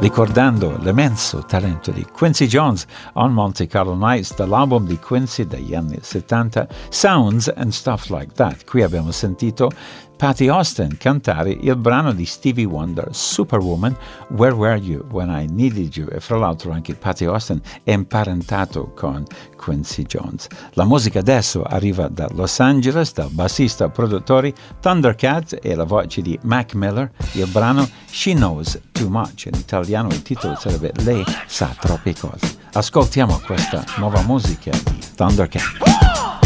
ricordando l'immenso talento di Quincy Jones on Monte Carlo Nights, dall'album di Quincy degli anni 70, Sounds and Stuff Like That. Qui abbiamo sentito Patti Austin cantare il brano di Stevie Wonder, Superwoman, Where Were You When I Needed You? E fra l'altro anche Patti Austin è imparentato con Quincy Jones. La musica adesso arriva da Los Angeles, dal bassista produttore Thundercat e la voce di Mac Miller. Il brano She Knows Too Much, in italiano il titolo sarebbe Lei sa troppe cose. Ascoltiamo questa nuova musica di Thundercat.